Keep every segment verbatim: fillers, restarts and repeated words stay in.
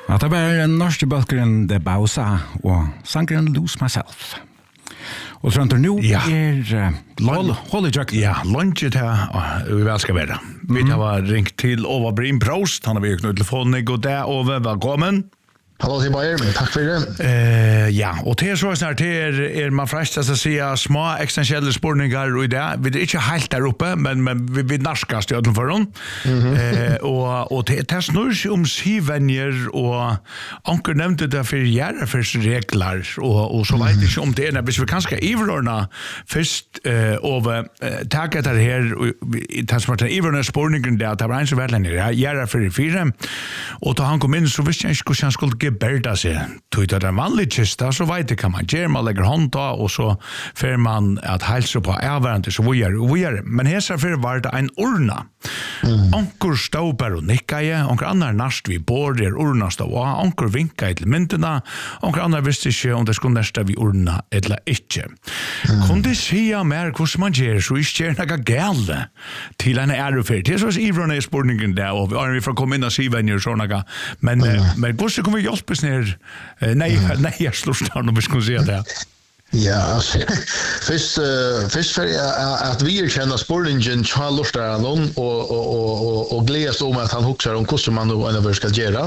Ja, det var den norske bølgeren The Bausa og sangeren Lose Myself. Og sånn at nå ja. er uh, Holly Jack. Ja, lunsjet her, vi vel skal være. Vi har ringt til Ove Brim Prost, han har vi knyttet telefonen, god dag Ove, velkommen. Hallo til Bayer, takk for det. Uh, ja, og til så snart til er, er man frestet å si små ekstensielle spurninger i det. Vi er ikke helt der oppe, men, men vi, vi narskast i ødelen for henne. Mm-hmm. uh, og og til, til snur seg om syvenjer, og anker nevnte det for gjerrefyrsregler, og, og så vet jeg ikke om det er. Hvis vi kanskje iverordna først uh, over uh, takk etter her, det som er den iverordna spurningen, det er at det var en som var lenger, gjerrefyr og da han kom inn, så visste jeg ikke hvordan han skulle berda sig. Tog det en vanlig kista, så vet det kan man göra, man lägger hånda och så får man att hälsa på avvärande så vidare och vidare. Men här för var det en urna. Mm. Onkur stod bara och nickade, onkur annar nast vid bordet urna stod och onkur vinkade till mynterna, onkur annar visste inte om det skulle nästa vid urna eller inte. Mm. Kunde säga mer hur man gör så inte gör något gällde till en ärofär. Det är så att Ivrarna är spårningen där och vi har för komma in och se vänner och sådana. Men, mm. men hur kommer vi hjälpas ner? Nej, mm. nej, jag slår snart om vi ska se det. Ja, alltså, först, uh, först för uh, att vi känner spårningen Charles Lustaralon och, och, och, och, och gläds om att han huxar om hur man nu ännu ska göra.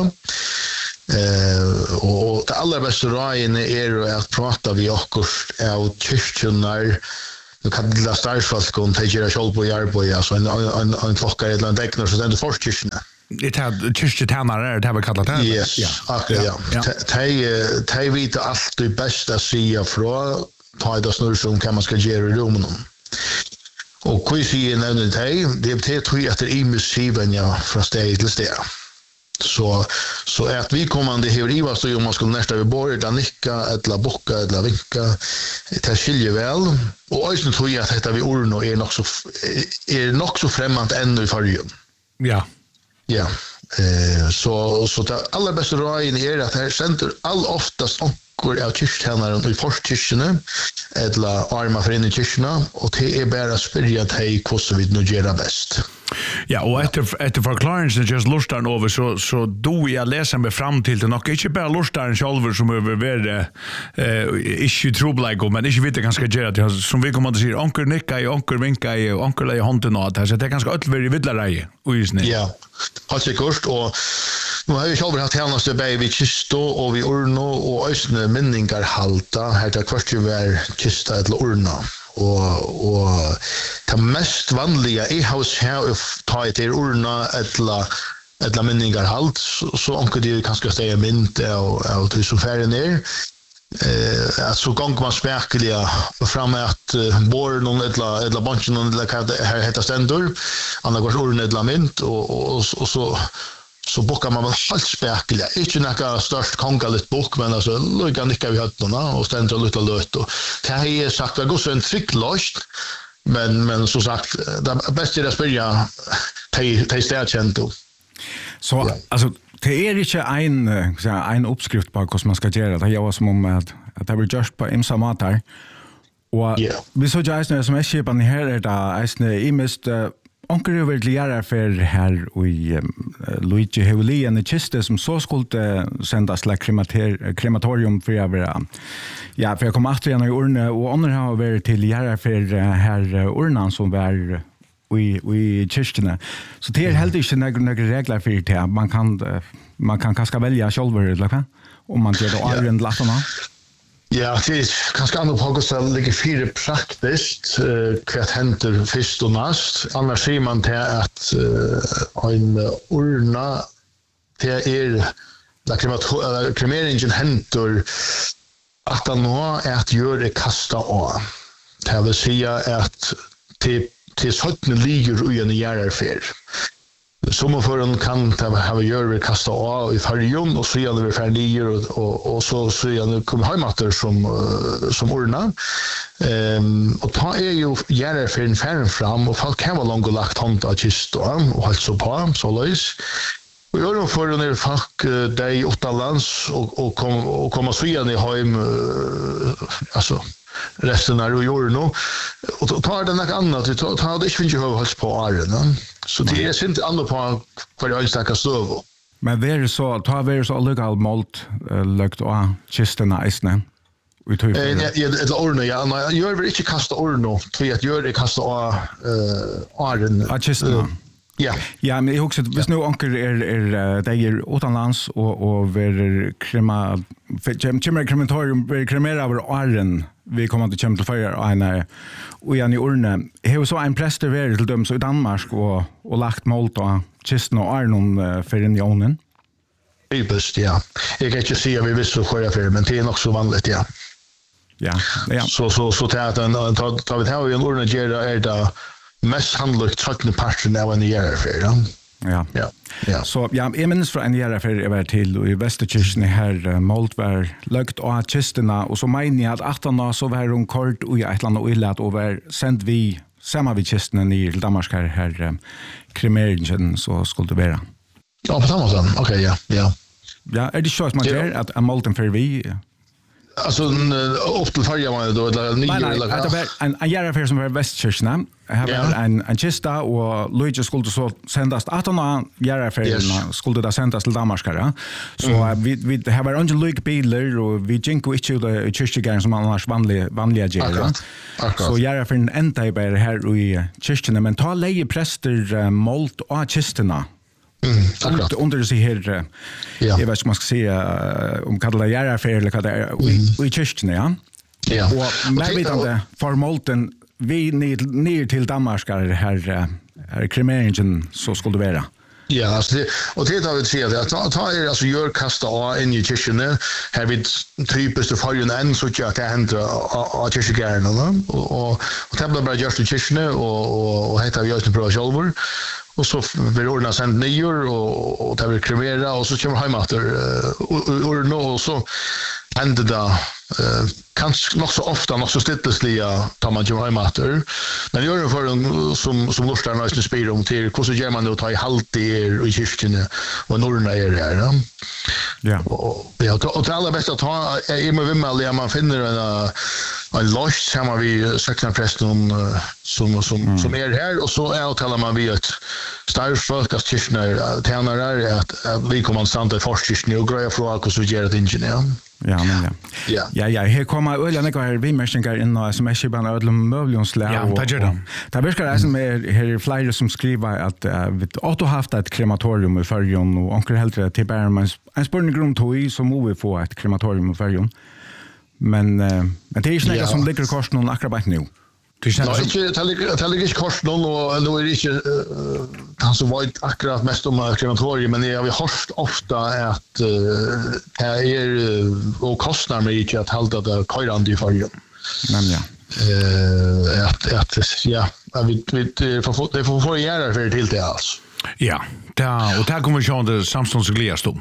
Uh, och det allra bästa råden är att prata vi också av kyrkjunnar. Nu kan det la starsfolk om att göra själv på järboja, alltså en, en, en klocka eller en däcknar så det är inte forskyrkjorna. Det här kyrkjetannare, det har vi kallat det. Yes, ja. akkurat, ja. De vet alltid bäst att säga från ta det snurr om vad man ska göra i rummen. Och hur säger nämligen det? Det betyder att det är imusiven ja, från steg till steg. Så, så att vi kommande här i vad så om man skulle nästa vid bordet, där nicka, eller bocka, eller vinka, det skiljer väl. Och jag tror att detta vid orden är nog så, är nog så främmande ännu i färgen. Ja. Ja, eh, så, så det allra bästa råden är att här sänder all oftast onkur av kyrkjennaren i forstkyrkjene, eller arma för in i kyrkjene, och det är bara spyrja till hur vi nu gör bäst. Ja, och efter, efter förklaringen just lustaren över så, så då jag läser mig fram till det nog inte bara lustaren själv som över värde eh, issue trouble men inte vet det ganska göra det som vi kommer att säga onkel nicka i onkel vinka i onkel i handen och det så det är ganska allt väldigt villareje och just nu. Ja, har sig kort och nu har vi själva haft hennaste baby kisto och vi urno och ösne minningar halta här där kvart ju var kista eller urna. Og, og det mest vanliga i hos her ta et er urna etla etla minningar halt så, så onker de kanskje steg mynd og, og det som færre ner eh, at så gong man spekeliga fram at uh, boren og etla, etla bunchen og etla her heter stendur anna går urna etla mynd og, og, og, og så så bockar man väl helt spekeliga. Inte några störst kongaligt bock men alltså lugga nicka vi hötterna och ständer lite lött och det här är sagt det går så en tricklöst men men som sagt det bästa är att spela te te städkänt då. Så ja. Alltså det är inte en så en uppskrift på hur man ska göra det. Jag var som om att att det blir just på imsa matar. Och yeah. Vi så just när som är skipan här är det är i mest onkel över lära för här i Luigi Hevelian i kiste som så skulle sändas till kremater krematorium för över ja för jag kom åter igen i urna och andra har varit till lära för här urnan som var vi vi kyrkene. Så det är helt inte några några regler för det man kan man kan kanske välja själv eller vad om man gör det iron lattarna. Ja, det är ganska annat på att det ligger fyra praktiskt uh, kvart händer först och näst. Annars ser man till att uh, en urna det är där kremeringen händer att han har att göra kasta av. Det vill säga att till, till sötnen ligger i en järarfär. Sommarfören kan ha att göra kasta av i färgen och så gäller det färger och, och, och så, så gäller det kommer hemmatter som, som urna. Um, och ta är ju gärna för en färgen fram och folk kan vara långt och lagt hand av kist och hållt så på, så lös. Och jag har för när folk uh, dig utomlands och, och, kom, och komma så igen i hem uh, alltså resten av jorden nu. Och tar det något annat, det tar det inte hur hålls på åren. Så det är inte annat på vad jag önskar stöv. Men det är så ta vi så legal malt lukt och kistena isne. Vi tror eh ja det ordnar ja jag vill inte kasta ordno för att göra det kasta och eh arden att kistena. Ja. Ja, men jag också visst nu onkel är är det är utomlands och och ver krema chimmer krematorium ver kremera över arden vi kommer att kämpa för en och i urne. Det så en präster ver till dem så i Danmark och och lagt malt och kisten och arnon för unionen. Typiskt, ja. Jag kan inte säga vi visste förra för men det är nog så vanligt, ja. Ja, ja. Så så så att den tar vi tar vi en urne ger är det mest handligt tråkna parten av en year för ja. Ja. Ja. Ja. Så ja, jag minns från en year för över till i Västerkyrkan här malt var lagt och kisterna och så menar jag att åttonde så var hon kort och i ett land och illat och var sent vi samma vid kisterna ner till Danmark här här kremeringen så skulle det vara. Ja, på samma sätt. Okej, ja. Ja. Ja, är det så att man gör att en malten för vi alltså upp till färja man då eller nio eller vad? Det var en en jävla affär som var Västkyrkan. Här var en en kista och Luigi skulle så sändas åttonde jävla affär skulle det sändas till Danmark ja. Så vi vi har var under Luke bilar och vi gick ut till kyrkan som annars vanliga vanliga gäller. Så jävla affären ända bara här i kyrkan men ta leje präster malt och kisterna. Mm, akkurat. Under sig här, ja. Jag vet inte man ska säga om kallar jära för eller vad det är i kyrkan, ja. Ja. Och med vitande för malten vi ner till Danmark här här kremeringen så skulle det vara. Ja, alltså det, och det har vi sett att ta, ta er alltså gör kasta av in i kyrkan här vid typiskt för ju en så att det händer att kyrkan och och och det blir bara just i kyrkan och och heter vi just på själva. Och så blir ordna sent nyår och och där vi kremera och så kommer hem efter och och så händer det eh kanske nog så ofta nog så stittelsliga tar man ju hem efter men gör det för en som som lustar nästan spelar om till hur så gör man då ta i halt i kyrkan och norrna är det ja ja och ja och det allra bästa att ha är med vem man man finner en en losch som vi söknar prästen som som mm. som är här och så är talar man vi ett starfolk att kyrkna tjänare att vi kommer stanna i forskningen och greja fråga hur så gör det ingenjör. Ja, men ja. Ja. Ja, ja, här kommer öliga några här vimärsningar in och som är skeban ödlom möbelonslä och det gör de. Det verkar det som är här flera som skriver att vi åter haft ett krematorium i Färjön och onkel helt det till Bergman en spårning grund tog som vi få ett krematorium i Färjön. Men men det är ju något som ligger kors någon akkurat nu. Det är inte det ligger det ligger kors någon och då är det inte han som var akkurat mest om krematorium men jag har hört ofta att här är och kostar mig inte att hålla det körande i Färjön. Men ja. Eh att att ja, vi vi får det får få göra för till det alltså. Ja, där och där kommer vi sjön det Samsons glästom.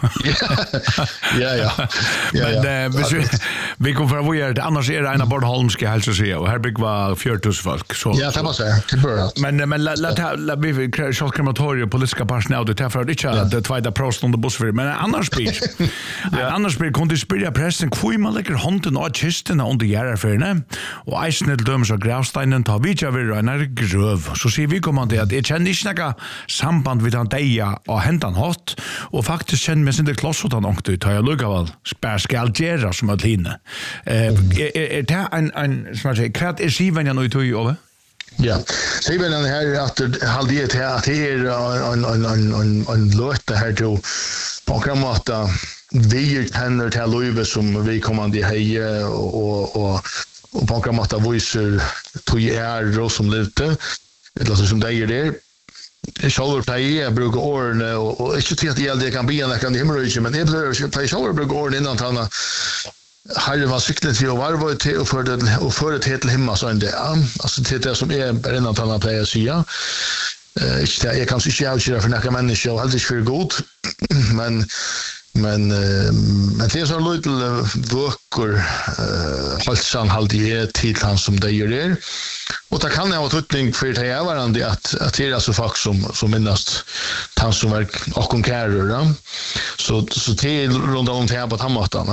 Ja, ja. Men vi vi kommer för att göra det annars är det en Bornholmske hälsa sig och här bygg var fjorton folk så. Ja, det var så. Det började. Men men la la vi kör krematorium politiska personal det för det inte det tvåda prost under buss för men annars blir. Annars blir kunde spela pressen kvui man lägger handen och kisten under göra för ne och isnel döms och gravsteinen tar vi ju vidare en gröv så ser vi kommer det att det känner inte några samband vid han deja och händan hot och faktiskt känner mig inte kloss utan ångte ut har jag lugga väl spärskal gera som att hinna eh är det en en som jag säger kvart är siven jag nu tog ju över ja siven den här att håll det till att det är en en en en låt det här då på kramata vi känner till Louise som vi kommer att heja och och och på kramata voice tog är då som lite det låter som det är det shoulder play jag brukar ordna och inte till att jag kan be en kan hemorrhage men det blir play shoulder brukar ordna innan han har det var cyklet till och varv till och för det och för det till hemma så inte alltså till det som är innan han play att säga eh inte jag kan inte säga för några människor alltid för god men men men det är så lite vökor eh halsan halde till han som det gör det och det kan ha tutning för det är varande att att det är så folk som som minnast han som är och konkurrerar då så så till runt om här på tamatan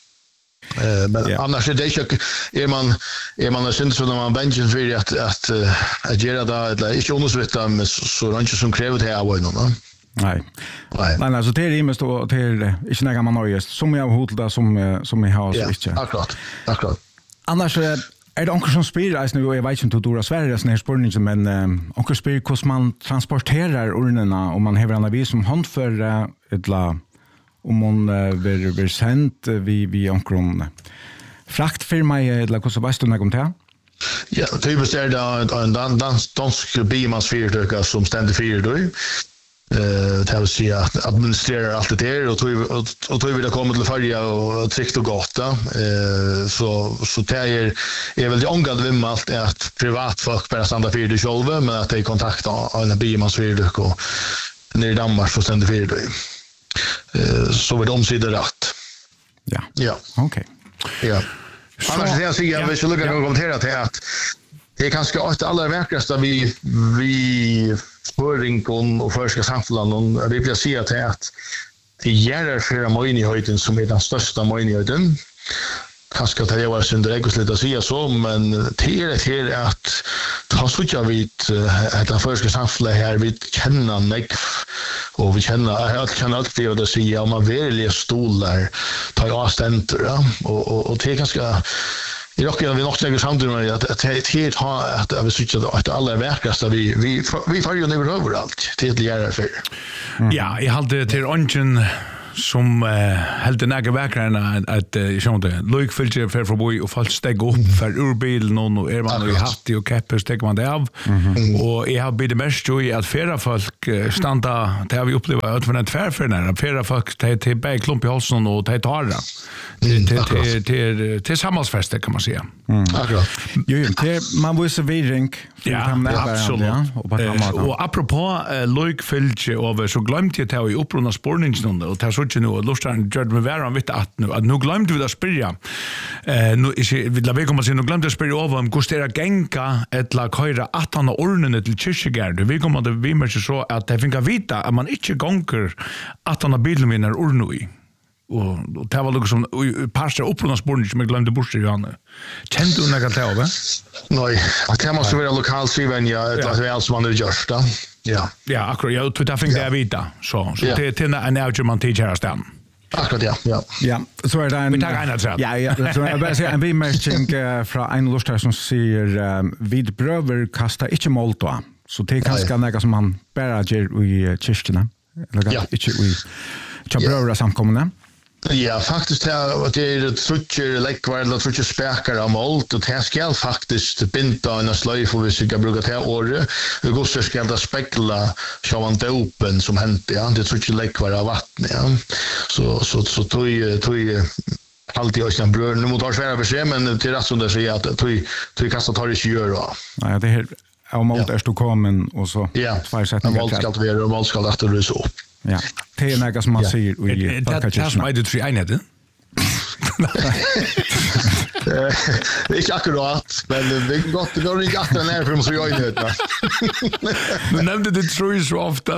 eh men yeah. Annars är det ju är man är man synd så när man benchen för att att att göra det eller inte undersvita med så så inte som kräver det här var ju någon Nej. Nej. Nej, alltså det är mest och det är inte några man har just som jag har hotat som som vi har så inte. Ja, akkurat. Akkurat. Annars är det onkel som spyr nu och jag vet inte hur Dora Sverige sån här spårningen men onkel spyr hur man transporterar urnorna om man har en avis som hand för ett la om man vill vill sent vi vi onkel fraktfirma eller hur så vet du något om det? Ja, typiskt är det en dansk dansk bimansfyrtøkker som ständer fyr då. Eh, det vill säga att administrera allt det där och tror och, och tror vi det kommer till färja och tryggt och gott. Eh, så så det är är väl det ångade vem allt är att privatfolk bara stanna fyr det själva men att de kontaktar en bimansfyrtøkker och ner i Danmark så ständer fyr då. Eh, så vill de sidor rätt. Ja. Ja. Okej. Okay. Ja. Annars är det så jag vill lugga och kommentera till att det är kanske att det allra värkraste vi vi spöringen och förska samhällen och det vill säga till att det gör för möjligheten som är den största möjligheten. Kanske att det var synd det lite att säga så men det är det här att ta så jag vet att den förska samhällen här vi känner mig och vi känner jag kan alltid det att säga om man vill stolar ta jag ständer ja? och och och det är ganska I rockar vi nog säkert samtidigt att att det helt har att vi switchar att alla verkar vi vi vi får ju över överallt till göra för. Ja, jag hade till ungen som uh, helt den äga verkarna att uh, jag inte Luke Filcher för för boy och fall steg upp för urbilen och är man i hatt och keppar steg man det av och jag har blivit mest ju att färra folk uh, standa det har vi upplevt att för en tvärförna färra folk till till bäg klump i halsen och till tar det till till till till samhällsfester kan man säga. Akkurat. Jo, det man vill se vidring för ja, absolut. Och på samma och apropå Luke Filcher över så glömde jag ta i upprunna spårningen och ta så nu och lustan gjorde med vara vet att nu att nu glömde vi att spyrja. Eh nu är vi la vi kommer se nu glömde spyrja över om kostera gänga ett la köra att han ordnen till kyrkogård. Vi kommer att vi måste så att det finka vita att man inte gånger att han bilen vinner ordnui. Och det var liksom pastor upprunna spårning som jag glömde bort i Janne. Kände du något av det? Nej, att det måste vara lokalt skriven ja ett väl som man har gjort då. Ja. Ja, akkurat. Jag tror det finns det vita så så det till en outman teacher stan. Akkurat ja. Ja. Ja, så är det en vi tar en att Ja, ja, så jag bara säga en bimärsking från en lustar som säger vid bröver kasta inte molto. Så det kan ska något som man bara ger i kyrkorna. Eller inte i tjabbröra samkomna. Ja, faktiskt det är ett trutcher läckvar eller trutcher späkar av malt och det ska faktiskt binda en slöj för vi ska bruka det året. Det går så ska det spekla själva dopen som hänt ja. Det trutcher läckvar av vatten ja. Så så så tog tog alltid jag sina bröd nu mot har svära för sig men till rätt som det säger att tog tog kasta tar det gör då. Nej, det här är malt är stå kommen och så två sättningar. Malt ska det vara och malt ska det rusa upp. Ja, det är något som man säger i paketen. Det är det tre enheter. Det är inte akkurat, men det är gott det går inte att den är för så jag inte. Du nämnde det tror jag så ofta.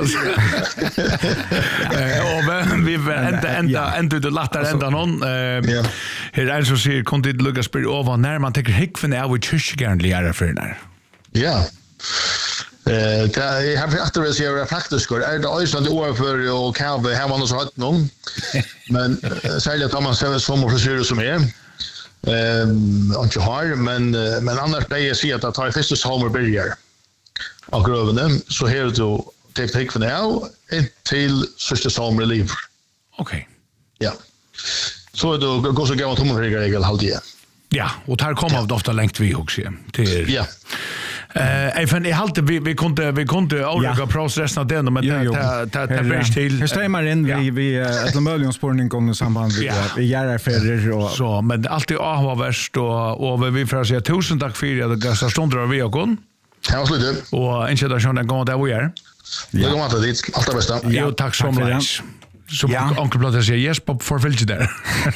Eh och vi ända ända ända det lättare ända någon. Eh här är så ser kunde det lucka spel över när man tänker hick för när vi kyrkogården lära för när. Ja. Eh det har vi att se våra praktiska är det alltså det år för och kan vi ha någon så hatt någon. Men säg att man ser som och frisyrer som är. Ehm och jag har men men annars det jag ser att det tar första sommar börjar. Och grövnen så här då take take för nu till första sommar liv. Okej. Ja. Så då går så gå tomma regel halvtid. Ja, och där kommer vi ofta längt vi också till. Ja. Eh, jag fann i halt vi vi kunde vi kunde olika processen av den men det det det bäst till. Här stämmer in vi vi ett möjlighetsspårning kommer samband vi vi gör affärer och så men alltid aha värst och och vi får säga tusen tack för att gasta stunder vi har kon. Ja, slut. Och inte där sån går där vi är. Det går att det allt bästa. Jo, tack så mycket. Så onkel Blotter säger yes pop för vill där.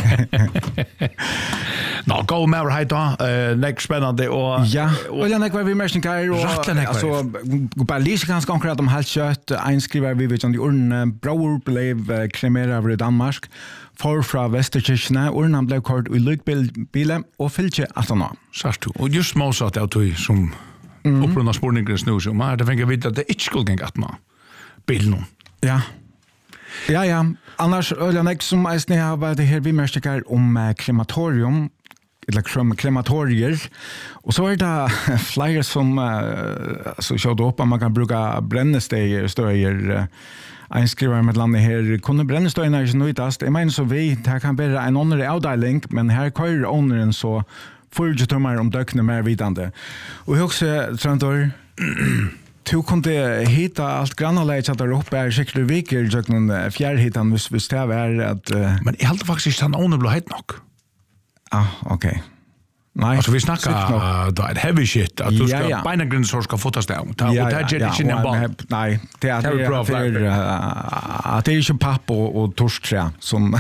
Nå, gå med här då. Eh, next spännande och ja, och jag tänker vi måste kan ju alltså gå på lite ganska konkret om helt kött inskriver vi vet om de urn bror blev kremerad i Danmark för från Västerkyrkna urnan blev kort i lukbilen och fyllde att han sa du och just måste att jag som upprunna spårningen nu så man det tänker vi att det inte skulle gå att man bilen Ja. Ja, ja. Annars ölen jag som eisne har varit det här vi märker om uh, krematorium eller krem krematorier. Och så är det flera som uh, så körde upp att man kan bruka brännestejer stöjer uh, en skriver med landet här kunde brännestejerna inte nöjtast. Jag menar så vi det kan vara en annan avdelning men här kör owneren så får tummar om dökna mer vidande. Och jag också tror du kunde hitta allt grannalejt att där uppe är säkert viker jag någon fjärrhitan hvis hvis det är att uh... men jag helt faktiskt han oneblohet nog. Ah, okej. Okay. Nej. Alltså vi snackar då ett heavy shit att du ska beina grundsor ska fotas där. Och det är ju inte en boll. Nej, det är det att det är ju papp och och torsträ som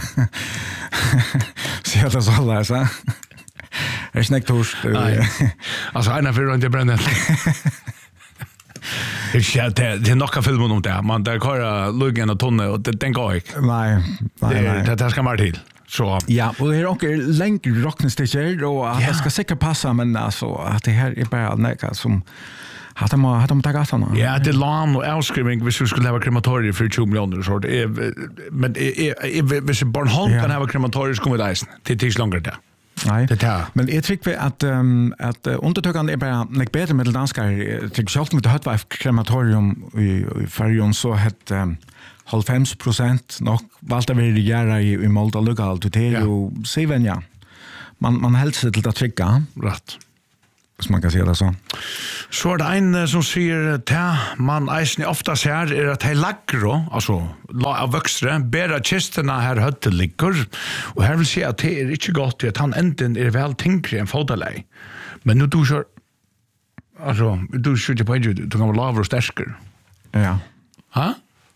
ser det så där så. Är snäckt torst. Alltså ena för runt det bränner. Det är det är några filmer om det. Man där kör luggen och tonne och det den går inte. Nej, nej, nej. Det ska vara till. Så ja, och det är också länk rocknestiger och att det ska säkert passa men alltså att det här är bara näka som hade man hade man tagit såna. Ja, det lån och avskrivning hvis vi skulle ha krematorier för tjugo miljoner så det är men är hvis Bornholm kan ha krematorier så kommer det isen. Det är inte längre det. Nej. Det här. Men jag tycker att um, att uh, undertökande är bara mycket bättre med danskar. Jag tycker själv med det hött var krematorium i, i Färjön så hette um, halvfem procent nog valde vi göra i, i Malta lokalt. Det är ju seven ja. Man man håller sig till att trycka. Rätt. Så man kan säga det så. Så är det en som säger att man eisen ofta ser är att hej laggro, alltså av vuxre, bära kisterna här hötteliggor. Och här vill säga att det är inte gott att han änden är väl tyngre än fotalej. Men nu du kör, alltså du skjuter på du kan vara lavare och stärskare. Ja. Ha?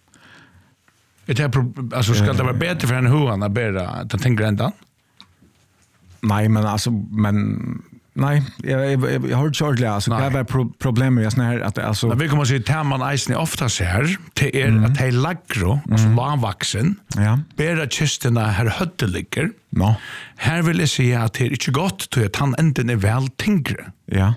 Det är alltså ska det vara bättre för en huan att bära den tyngre ändan? Nej, men alltså men nej, jag jag, jag har inte hört det alltså det var pro- problemet jag snär att alltså men vi kommer att se att man eisen ofta ser till er mm. att hej laggro alltså mm. lavvaxen ja bära kisterna här hötteliggor no. Här vill jag säga att det är inte gott till att han änden är väl tyngre ja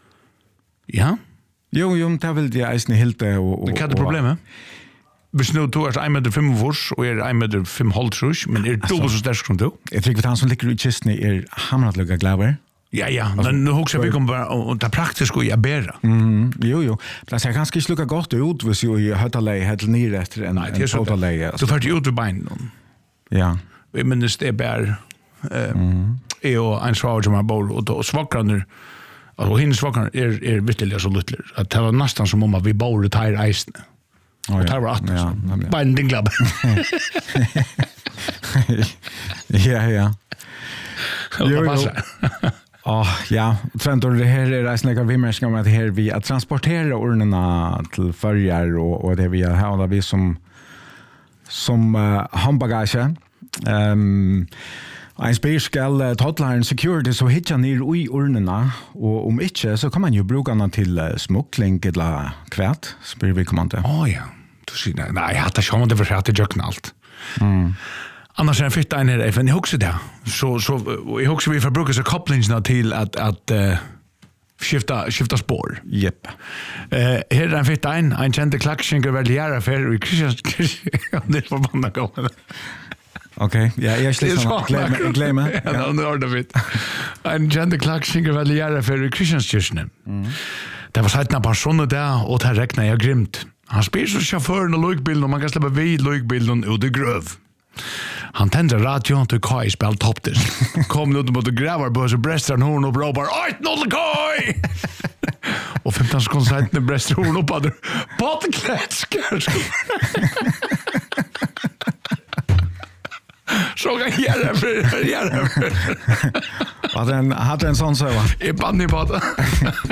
ja jo jo det vill jag eisen helt och det kan det problemet hvis nu du er en meter fem og er en meter fem halvtrus, men er dobbelt så sterk som du? Jeg tror ikke at han som ligger i kisten er hamret lukket glaver. Ja, ja, men nu husker vi om bare det praktiske og jeg bærer. Mm, jo, jo. Det ser ganske ikke lukket godt ut hvis jeg har høttet leie helt nere etter en, en total leie. Du førte ut i beinen. Ja. Vi minnes det bær eh, mm. jeg og en svar som er bor, og, og svakerne, og hennes svakerne er, er vitterlig så luttler. At det var nesten som om at vi bor i teir eisene. Oh, och tar rätt ja, bara en dinglabb. Ja, ja. Jo, jo. Oh, ja, Trent och det här är snäcka vi märker om att det här vi att transportera ordnarna till förjar och och det vi har vi som som uh, handbagage. Ehm um, en speciell hotline security så hittar ni i ordnarna och om inte så kan man ju bruka den till uh, smuggling eller kvärt spyr vi kommande. Åh oh, ja. Du säger nej, jag hade schon det för att jag knallt. Mm. Annars är en fitta in här för ni huxar där. Så så jag huxar vi förbrukar så kopplingsna till att att uh, skifta skifta spår. Japp. Eh uh, här är en fitta in en kände klackskinger väl göra för det förbannat gå. Okej, ja, jag släpper glömma glömma. Ja, nu har det vet. En kände klackskinger väl göra för Kristianskirchen. Mm. Det var sagt en person där och det räknar jag grymt. Han spyr så chauffören och lugbilen och man kan släppa vid lugbilen ut i gröv. Han tänder radion till Kai spel topptis. Kom ut mot och grävar på sig brästran horn och ropar åt noll Kai! Och femton sekunder sen när brästran horn upp hade pottklätskar. Så kan jag göra för göra för. Hade en hade en sån så va. I bandy på det.